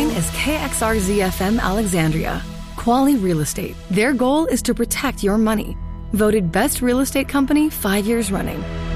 mine is KXRZ-FM Alexandria. Quali Real Estate. Their goal is to protect your money. Voted Best Real Estate Company 5 years running.